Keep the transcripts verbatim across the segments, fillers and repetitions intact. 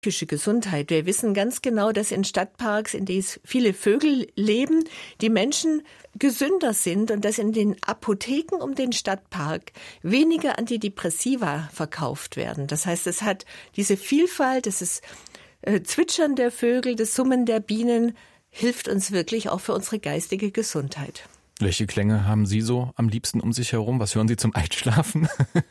psychische Gesundheit. Wir wissen ganz genau, dass in Stadtparks, in denen viele Vögel leben, die Menschen gesünder sind und dass in den Apotheken um den Stadtpark weniger Antidepressiva verkauft werden. Das heißt, es hat diese Vielfalt, das ist äh, Zwitschern der Vögel, das Summen der Bienen, hilft uns wirklich auch für unsere geistige Gesundheit. Welche Klänge haben Sie so am liebsten um sich herum? Was hören Sie zum Einschlafen?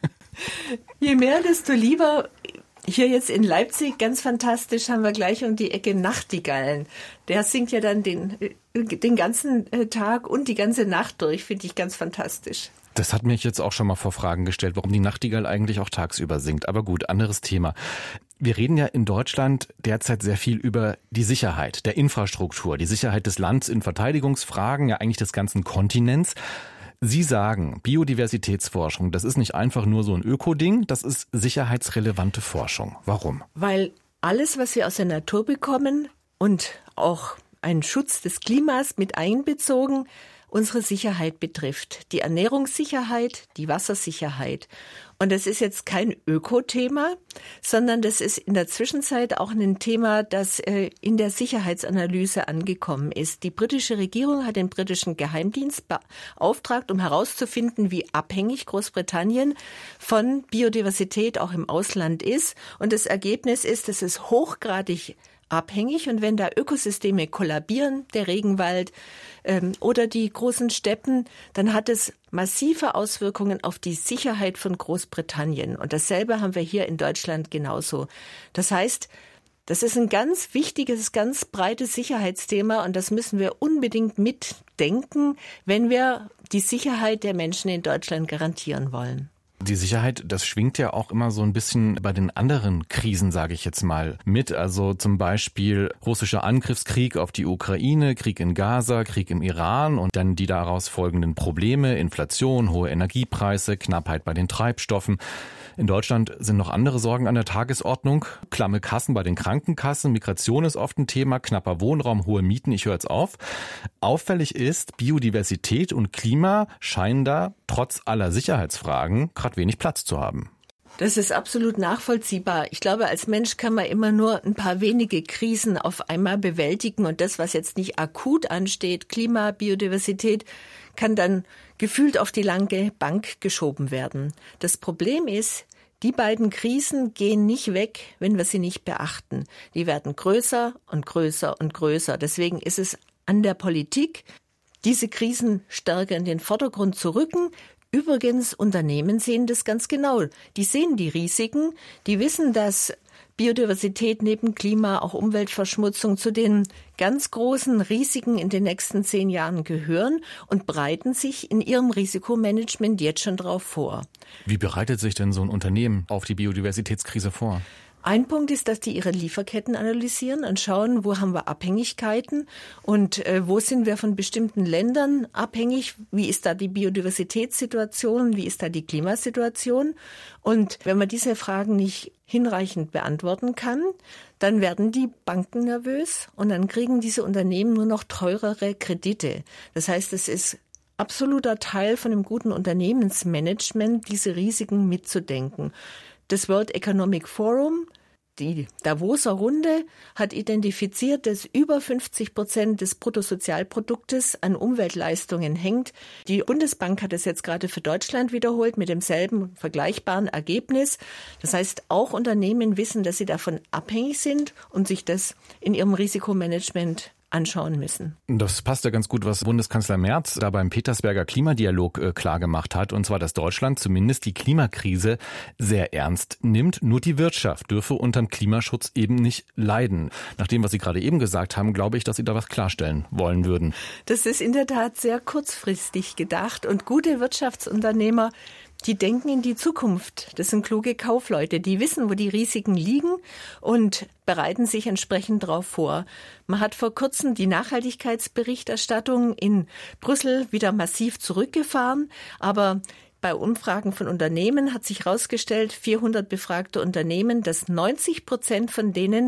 Je mehr, desto lieber. Hier jetzt in Leipzig, ganz fantastisch, haben wir gleich um die Ecke Nachtigallen. Der singt ja dann den, den ganzen Tag und die ganze Nacht durch, finde ich ganz fantastisch. Das hat mich jetzt auch schon mal vor Fragen gestellt, warum die Nachtigall eigentlich auch tagsüber singt. Aber gut, anderes Thema. Wir reden ja in Deutschland derzeit sehr viel über die Sicherheit der Infrastruktur, die Sicherheit des Landes in Verteidigungsfragen, ja eigentlich des ganzen Kontinents. Sie sagen, Biodiversitätsforschung, das ist nicht einfach nur so ein Ökoding, das ist sicherheitsrelevante Forschung. Warum? Weil alles, was wir aus der Natur bekommen und auch einen Schutz des Klimas mit einbezogen, unsere Sicherheit betrifft. Die Ernährungssicherheit, die Wassersicherheit. Und das ist jetzt kein Ökothema, sondern das ist in der Zwischenzeit auch ein Thema, das äh, in der Sicherheitsanalyse angekommen ist. Die britische Regierung hat den britischen Geheimdienst beauftragt, um herauszufinden, wie abhängig Großbritannien von Biodiversität auch im Ausland ist. Und das Ergebnis ist, es ist hochgradig abhängig. Und wenn da Ökosysteme kollabieren, der Regenwald ähm, oder die großen Steppen, dann hat es massive Auswirkungen auf die Sicherheit von Großbritannien. Und dasselbe haben wir hier in Deutschland genauso. Das heißt, das ist ein ganz wichtiges, ganz breites Sicherheitsthema und das müssen wir unbedingt mitdenken, wenn wir die Sicherheit der Menschen in Deutschland garantieren wollen. Die Sicherheit, das schwingt ja auch immer so ein bisschen bei den anderen Krisen, sage ich jetzt mal, mit. Also zum Beispiel russischer Angriffskrieg auf die Ukraine, Krieg in Gaza, Krieg im Iran und dann die daraus folgenden Probleme, Inflation, hohe Energiepreise, Knappheit bei den Treibstoffen. In Deutschland sind noch andere Sorgen an der Tagesordnung. Klamme Kassen bei den Krankenkassen, Migration ist oft ein Thema, knapper Wohnraum, hohe Mieten, ich höre jetzt auf. Auffällig ist, Biodiversität und Klima scheinen da trotz aller Sicherheitsfragen gerade wenig Platz zu haben. Das ist absolut nachvollziehbar. Ich glaube, als Mensch kann man immer nur ein paar wenige Krisen auf einmal bewältigen und das, was jetzt nicht akut ansteht, Klima, Biodiversität, kann dann gefühlt auf die lange Bank geschoben werden. Das Problem ist, die beiden Krisen gehen nicht weg, wenn wir sie nicht beachten. Die werden größer und größer und größer. Deswegen ist es an der Politik, diese Krisen stärker in den Vordergrund zu rücken. Übrigens, Unternehmen sehen das ganz genau. Die sehen die Risiken, die wissen, dass Biodiversität neben Klima, auch Umweltverschmutzung zu den ganz großen Risiken in den nächsten zehn Jahren gehören und bereiten sich in ihrem Risikomanagement jetzt schon darauf vor. Wie bereitet sich denn so ein Unternehmen auf die Biodiversitätskrise vor? Ein Punkt ist, dass die ihre Lieferketten analysieren und schauen, wo haben wir Abhängigkeiten und äh, wo sind wir von bestimmten Ländern abhängig, wie ist da die Biodiversitätssituation, wie ist da die Klimasituation. Und wenn man diese Fragen nicht hinreichend beantworten kann, dann werden die Banken nervös und dann kriegen diese Unternehmen nur noch teurere Kredite. Das heißt, es ist absoluter Teil von einem guten Unternehmensmanagement, diese Risiken mitzudenken. Das World Economic Forum, die Davoser Runde, hat identifiziert, dass über fünfzig Prozent des Bruttosozialproduktes an Umweltleistungen hängt. Die Bundesbank hat es jetzt gerade für Deutschland wiederholt mit demselben vergleichbaren Ergebnis. Das heißt, auch Unternehmen wissen, dass sie davon abhängig sind und sich das in ihrem Risikomanagement anschauen müssen. Das passt ja ganz gut, was Bundeskanzler Merz da beim Petersberger Klimadialog äh, klargemacht hat, und zwar, dass Deutschland zumindest die Klimakrise sehr ernst nimmt. Nur die Wirtschaft dürfe unterm Klimaschutz eben nicht leiden. Nach dem, was Sie gerade eben gesagt haben, glaube ich, dass Sie da was klarstellen wollen würden. Das ist in der Tat sehr kurzfristig gedacht und gute Wirtschaftsunternehmer, die denken in die Zukunft. Das sind kluge Kaufleute, die wissen, wo die Risiken liegen und bereiten sich entsprechend darauf vor. Man hat vor kurzem die Nachhaltigkeitsberichterstattung in Brüssel wieder massiv zurückgefahren, aber bei Umfragen von Unternehmen hat sich herausgestellt, vierhundert befragte Unternehmen, dass neunzig Prozent von denen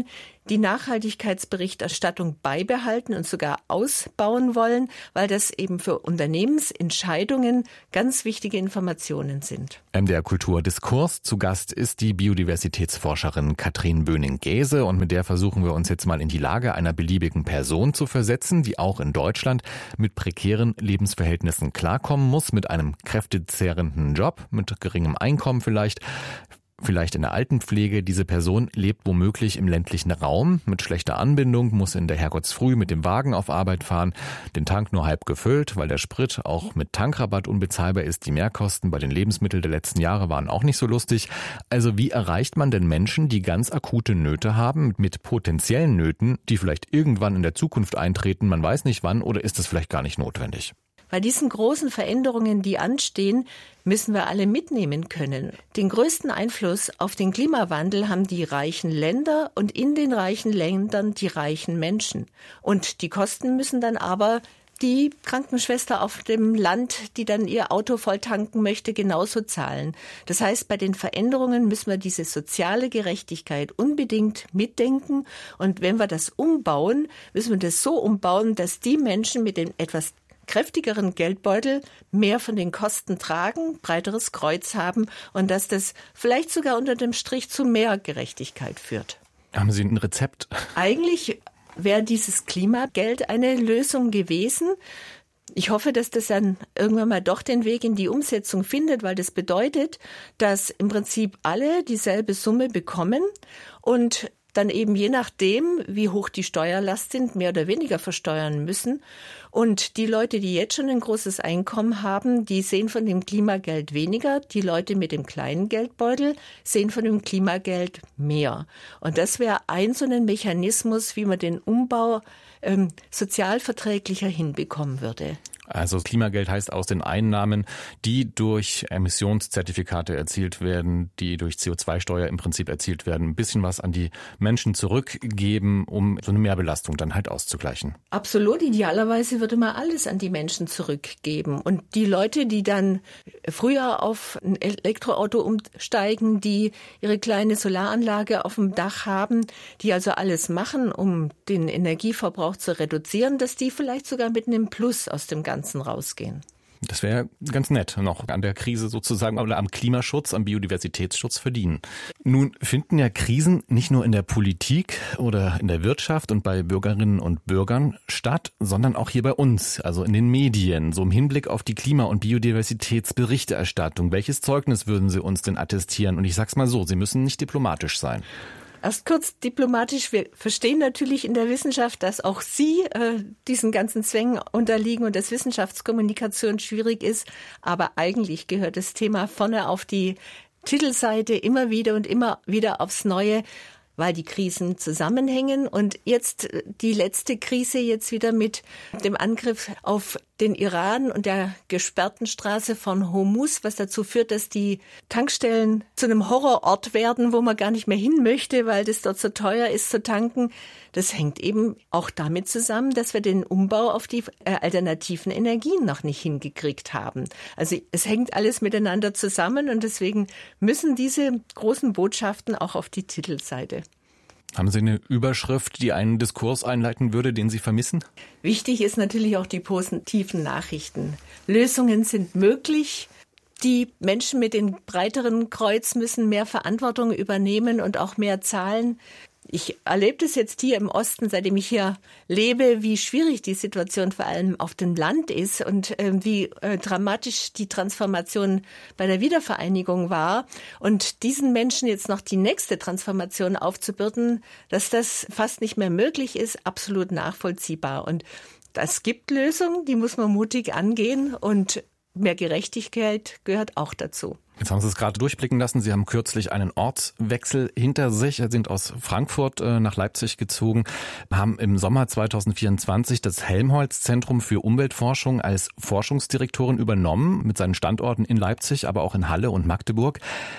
die Nachhaltigkeitsberichterstattung beibehalten und sogar ausbauen wollen, weil das eben für Unternehmensentscheidungen ganz wichtige Informationen sind. M D R Kultur Diskurs. Zu Gast ist die Biodiversitätsforscherin Katrin Böning-Gäse und mit der versuchen wir uns jetzt mal in die Lage einer beliebigen Person zu versetzen, die auch in Deutschland mit prekären Lebensverhältnissen klarkommen muss, mit einem kräftezehrenden Job, mit geringem Einkommen vielleicht. Vielleicht in der Altenpflege. Diese Person lebt womöglich im ländlichen Raum mit schlechter Anbindung, muss in der Herrgottsfrüh mit dem Wagen auf Arbeit fahren, den Tank nur halb gefüllt, weil der Sprit auch mit Tankrabatt unbezahlbar ist. Die Mehrkosten bei den Lebensmitteln der letzten Jahre waren auch nicht so lustig. Also wie erreicht man denn Menschen, die ganz akute Nöte haben, mit potenziellen Nöten, die vielleicht irgendwann in der Zukunft eintreten, man weiß nicht wann, oder ist das vielleicht gar nicht notwendig? Bei diesen großen Veränderungen, die anstehen, müssen wir alle mitnehmen können. Den größten Einfluss auf den Klimawandel haben die reichen Länder und in den reichen Ländern die reichen Menschen. Und die Kosten müssen dann aber die Krankenschwester auf dem Land, die dann ihr Auto voll tanken möchte, genauso zahlen. Das heißt, bei den Veränderungen müssen wir diese soziale Gerechtigkeit unbedingt mitdenken. Und wenn wir das umbauen, müssen wir das so umbauen, dass die Menschen mit den etwas kräftigeren Geldbeutel mehr von den Kosten tragen, breiteres Kreuz haben und dass das vielleicht sogar unter dem Strich zu mehr Gerechtigkeit führt. Haben Sie ein Rezept? Eigentlich wäre dieses Klimageld eine Lösung gewesen. Ich hoffe, dass das dann irgendwann mal doch den Weg in die Umsetzung findet, weil das bedeutet, dass im Prinzip alle dieselbe Summe bekommen und dann eben je nachdem, wie hoch die Steuerlast sind, mehr oder weniger versteuern müssen. Und die Leute, die jetzt schon ein großes Einkommen haben, die sehen von dem Klimageld weniger. Die Leute mit dem kleinen Geldbeutel sehen von dem Klimageld mehr. Und das wäre ein so ein Mechanismus, wie man den Umbau ähm, sozialverträglicher hinbekommen würde. Also Klimageld heißt aus den Einnahmen, die durch Emissionszertifikate erzielt werden, die durch C O zwei Steuer im Prinzip erzielt werden, ein bisschen was an die Menschen zurückgeben, um so eine Mehrbelastung dann halt auszugleichen. Absolut. Idealerweise würde man alles an die Menschen zurückgeben. Und die Leute, die dann früher auf ein Elektroauto umsteigen, die ihre kleine Solaranlage auf dem Dach haben, die also alles machen, um den Energieverbrauch zu reduzieren, dass die vielleicht sogar mit einem Plus aus dem Ganzen rausgehen. Das wäre ganz nett, noch an der Krise sozusagen, oder am Klimaschutz, am Biodiversitätsschutz verdienen. Nun finden ja Krisen nicht nur in der Politik oder in der Wirtschaft und bei Bürgerinnen und Bürgern statt, sondern auch hier bei uns, also in den Medien, so im Hinblick auf die Klima- und Biodiversitätsberichterstattung. Welches Zeugnis würden Sie uns denn attestieren? Und ich sag's mal so, Sie müssen nicht diplomatisch sein. Erst kurz diplomatisch, wir verstehen natürlich in der Wissenschaft, dass auch Sie äh, diesen ganzen Zwängen unterliegen und dass Wissenschaftskommunikation schwierig ist. Aber eigentlich gehört das Thema vorne auf die Titelseite immer wieder und immer wieder aufs Neue, weil die Krisen zusammenhängen. Und jetzt die letzte Krise jetzt wieder mit dem Angriff auf den Iran und der gesperrten Straße von Hormuz, was dazu führt, dass die Tankstellen zu einem Horrorort werden, wo man gar nicht mehr hin möchte, weil das dort so teuer ist zu tanken. Das hängt eben auch damit zusammen, dass wir den Umbau auf die äh, alternativen Energien noch nicht hingekriegt haben. Also es hängt alles miteinander zusammen und deswegen müssen diese großen Botschaften auch auf die Titelseite. Haben Sie eine Überschrift, die einen Diskurs einleiten würde, den Sie vermissen? Wichtig ist natürlich auch die positiven Nachrichten. Lösungen sind möglich. Die Menschen mit dem breiteren Kreuz müssen mehr Verantwortung übernehmen und auch mehr zahlen. Ich erlebe das jetzt hier im Osten, seitdem ich hier lebe, wie schwierig die Situation vor allem auf dem Land ist und äh, wie äh, dramatisch die Transformation bei der Wiedervereinigung war. Und diesen Menschen jetzt noch die nächste Transformation aufzubürden, dass das fast nicht mehr möglich ist, absolut nachvollziehbar. Und das gibt Lösungen, die muss man mutig angehen und mehr Gerechtigkeit gehört auch dazu. Jetzt haben Sie es gerade durchblicken lassen. Sie haben kürzlich einen Ortswechsel hinter sich. Sie sind aus Frankfurt nach Leipzig gezogen, haben im Sommer zwanzig vierundzwanzig das Helmholtz-Zentrum für Umweltforschung als Forschungsdirektorin übernommen, mit seinen Standorten in Leipzig, aber auch in Halle und Magdeburg.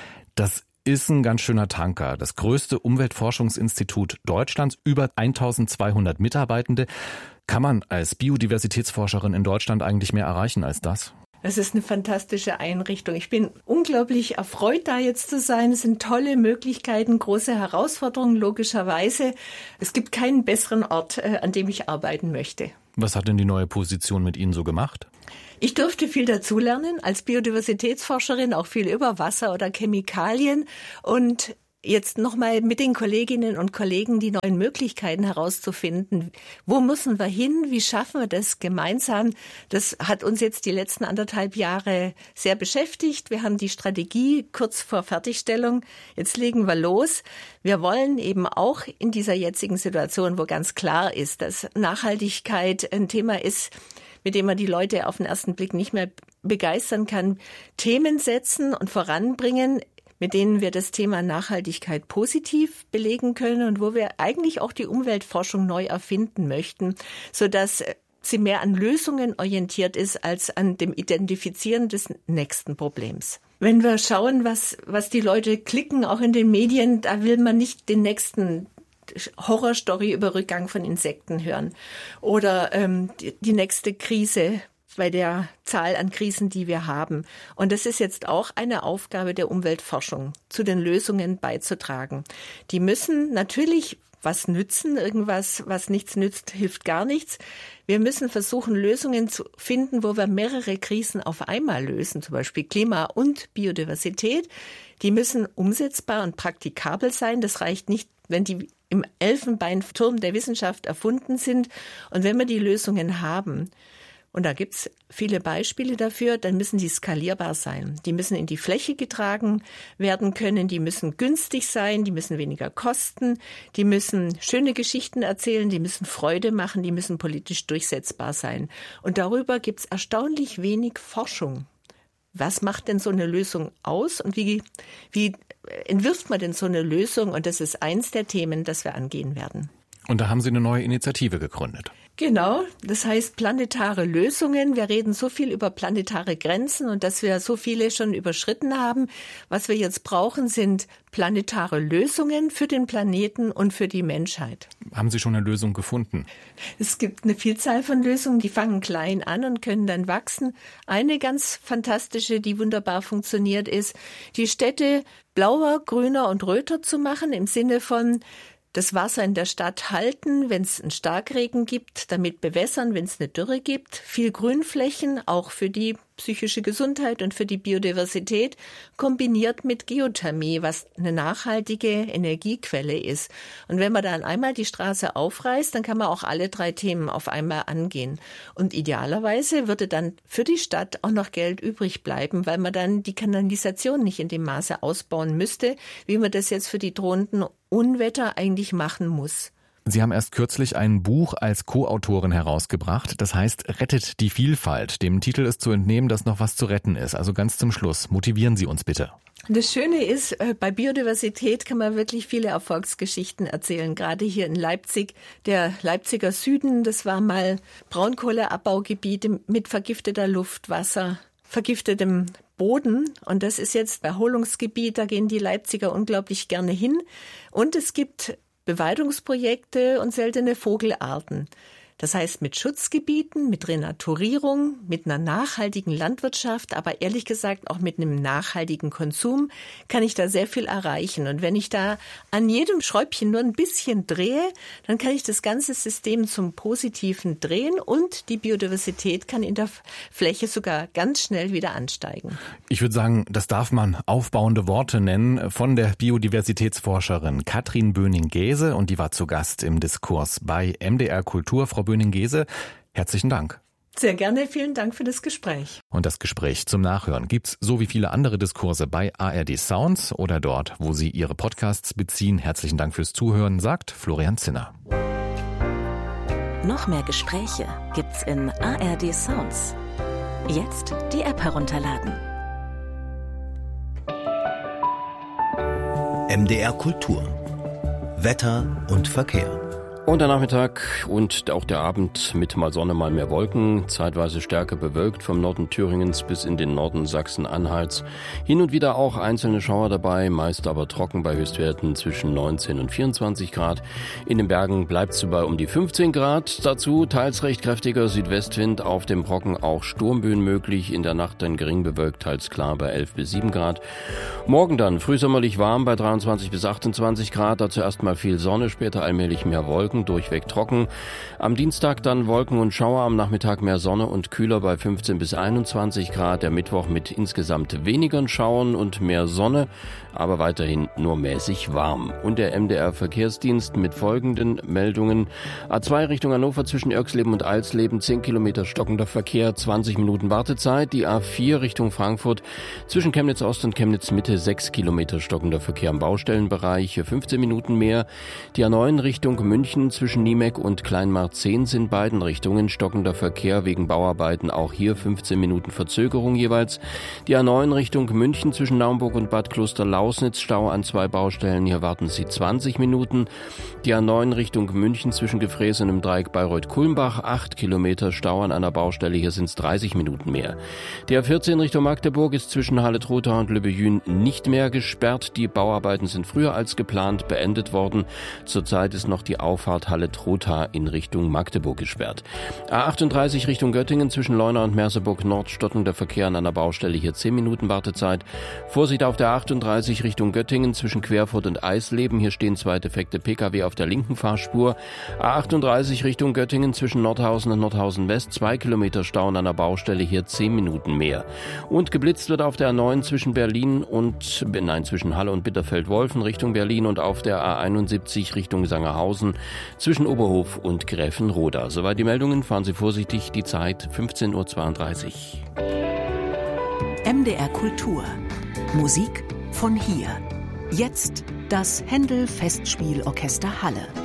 Das ist ein ganz schöner Tanker. Das größte Umweltforschungsinstitut Deutschlands, über eintausendzweihundert Mitarbeitende. Kann man als Biodiversitätsforscherin in Deutschland eigentlich mehr erreichen als das? Es ist eine fantastische Einrichtung. Ich bin unglaublich erfreut, da jetzt zu sein. Es sind tolle Möglichkeiten, große Herausforderungen, logischerweise. Es gibt keinen besseren Ort, an dem ich arbeiten möchte. Was hat denn die neue Position mit Ihnen so gemacht? Ich durfte viel dazulernen als Biodiversitätsforscherin, auch viel über Wasser oder Chemikalien und jetzt nochmal mit den Kolleginnen und Kollegen die neuen Möglichkeiten herauszufinden. Wo müssen wir hin? Wie schaffen wir das gemeinsam? Das hat uns jetzt die letzten anderthalb Jahre sehr beschäftigt. Wir haben die Strategie kurz vor Fertigstellung. Jetzt legen wir los. Wir wollen eben auch in dieser jetzigen Situation, wo ganz klar ist, dass Nachhaltigkeit ein Thema ist, mit dem man die Leute auf den ersten Blick nicht mehr begeistern kann, Themen setzen und voranbringen, mit denen wir das Thema Nachhaltigkeit positiv belegen können und wo wir eigentlich auch die Umweltforschung neu erfinden möchten, sodass sie mehr an Lösungen orientiert ist als an dem Identifizieren des nächsten Problems. Wenn wir schauen, was, was die Leute klicken, auch in den Medien, da will man nicht den nächsten Horrorstory über Rückgang von Insekten hören oder ähm, die, die nächste Krise bei der Zahl an Krisen, die wir haben. Und das ist jetzt auch eine Aufgabe der Umweltforschung, zu den Lösungen beizutragen. Die müssen natürlich was nützen, irgendwas, was nichts nützt, hilft gar nichts. Wir müssen versuchen, Lösungen zu finden, wo wir mehrere Krisen auf einmal lösen, zum Beispiel Klima und Biodiversität. Die müssen umsetzbar und praktikabel sein. Das reicht nicht, wenn die im Elfenbeinturm der Wissenschaft erfunden sind. Und wenn wir die Lösungen haben, und da gibt's viele Beispiele dafür, dann müssen die skalierbar sein. Die müssen in die Fläche getragen werden können, die müssen günstig sein, die müssen weniger kosten, die müssen schöne Geschichten erzählen, die müssen Freude machen, die müssen politisch durchsetzbar sein. Und darüber gibt's erstaunlich wenig Forschung. Was macht denn so eine Lösung aus und wie, wie entwirft man denn so eine Lösung? Und das ist eins der Themen, das wir angehen werden. Und da haben Sie eine neue Initiative gegründet. Genau, das heißt planetare Lösungen. Wir reden so viel über planetare Grenzen und dass wir so viele schon überschritten haben. Was wir jetzt brauchen, sind planetare Lösungen für den Planeten und für die Menschheit. Haben Sie schon eine Lösung gefunden? Es gibt eine Vielzahl von Lösungen, die fangen klein an und können dann wachsen. Eine ganz fantastische, die wunderbar funktioniert, ist, die Städte blauer, grüner und röter zu machen, im Sinne von das Wasser in der Stadt halten, wenn es einen Starkregen gibt, damit bewässern, wenn es eine Dürre gibt. Viel Grünflächen, auch für die psychische Gesundheit und für die Biodiversität, kombiniert mit Geothermie, was eine nachhaltige Energiequelle ist. Und wenn man dann einmal die Straße aufreißt, dann kann man auch alle drei Themen auf einmal angehen. Und idealerweise würde dann für die Stadt auch noch Geld übrig bleiben, weil man dann die Kanalisation nicht in dem Maße ausbauen müsste, wie man das jetzt für die drohenden Unwetter eigentlich machen muss. Sie haben erst kürzlich ein Buch als Co-Autorin herausgebracht, das heißt Rettet die Vielfalt. Dem Titel ist zu entnehmen, dass noch was zu retten ist. Also ganz zum Schluss, motivieren Sie uns bitte. Das Schöne ist, bei Biodiversität kann man wirklich viele Erfolgsgeschichten erzählen. Gerade hier in Leipzig, der Leipziger Süden, das war mal Braunkohleabbaugebiete mit vergifteter Luft, Wasser, vergiftetem Boden. Und das ist jetzt Erholungsgebiet, da gehen die Leipziger unglaublich gerne hin. Und es gibt Beweidungsprojekte und seltene Vogelarten. Das heißt mit Schutzgebieten, mit Renaturierung, mit einer nachhaltigen Landwirtschaft, aber ehrlich gesagt auch mit einem nachhaltigen Konsum kann ich da sehr viel erreichen. Und wenn ich da an jedem Schräubchen nur ein bisschen drehe, dann kann ich das ganze System zum Positiven drehen und die Biodiversität kann in der Fläche sogar ganz schnell wieder ansteigen. Ich würde sagen, das darf man aufbauende Worte nennen von der Biodiversitätsforscherin Katrin Böning-Gäse und die war zu Gast im Diskurs bei M D R Kultur. Frau Böning-Gäse, herzlichen Dank. Sehr gerne, vielen Dank für das Gespräch. Und das Gespräch zum Nachhören gibt's so wie viele andere Diskurse bei A R D Sounds oder dort, wo Sie Ihre Podcasts beziehen. Herzlichen Dank fürs Zuhören, sagt Florian Zinner. Noch mehr Gespräche gibt's in A R D Sounds. Jetzt die App herunterladen. M D R Kultur. Wetter und Verkehr. Und der Nachmittag und auch der Abend mit mal Sonne, mal mehr Wolken, zeitweise stärker bewölkt vom Norden Thüringens bis in den Norden Sachsen-Anhalts. Hin und wieder auch einzelne Schauer dabei, meist aber trocken bei Höchstwerten zwischen neunzehn und vierundzwanzig Grad. In den Bergen bleibt es bei um die fünfzehn Grad. Dazu teils recht kräftiger Südwestwind, auf dem Brocken auch Sturmböen möglich. In der Nacht dann gering bewölkt, teils klar bei elf bis sieben Grad. Morgen dann frühsommerlich warm bei dreiundzwanzig bis achtundzwanzig Grad. Dazu erstmal viel Sonne, später allmählich mehr Wolken. Durchweg trocken. Am Dienstag dann Wolken und Schauer, am Nachmittag mehr Sonne und kühler bei fünfzehn bis einundzwanzig Grad. Der Mittwoch mit insgesamt weniger Schauern und mehr Sonne, aber weiterhin nur mäßig warm. Und der M D R-Verkehrsdienst mit folgenden Meldungen. A zwei Richtung Hannover zwischen Irxleben und Alsleben, zehn Kilometer stockender Verkehr, zwanzig Minuten Wartezeit. Die A vier Richtung Frankfurt zwischen Chemnitz Ost und Chemnitz Mitte, sechs Kilometer stockender Verkehr im Baustellenbereich, fünfzehn Minuten mehr. Die A neun Richtung München zwischen Niemek und Kleinmarzehns in beiden Richtungen stockender Verkehr wegen Bauarbeiten, auch hier fünfzehn Minuten Verzögerung jeweils. Die A neun Richtung München zwischen Naumburg und Bad Klosterlausnitz, Stau an zwei Baustellen, hier warten Sie zwanzig Minuten. Die A neun Richtung München zwischen Gefräßen im Dreieck Bayreuth-Kulmbach, acht Kilometer Stau an einer Baustelle, hier sind es dreißig Minuten mehr. Die A vierzehn Richtung Magdeburg ist zwischen Halle-Trotha und Lübbejün nicht mehr gesperrt. Die Bauarbeiten sind früher als geplant beendet worden. Zurzeit ist noch die Auffahrt Halle-Trotha in Richtung Magdeburg gesperrt. A achtunddreißig Richtung Göttingen zwischen Leuna und Merseburg Nord stockender Verkehr an einer Baustelle, hier zehn Minuten Wartezeit. Vorsicht auf der achtunddreißig Richtung Göttingen zwischen Querfurt und Eisleben, hier stehen zwei defekte Pkw auf der linken Fahrspur. A achtunddreißig Richtung Göttingen zwischen Nordhausen und Nordhausen West, zwei Kilometer Stau an einer Baustelle, hier zehn Minuten mehr. Und geblitzt wird auf der A neun zwischen Berlin und, nein, zwischen Halle und Bitterfeld-Wolfen Richtung Berlin und auf der A einundsiebzig Richtung Sangerhausen zwischen Oberhof und Gräfenroda. Soweit die Meldungen, fahren Sie vorsichtig, die Zeit fünfzehn Uhr zweiunddreißig. M D R Kultur. Musik von hier. Jetzt das Händel Festspielorchester Halle.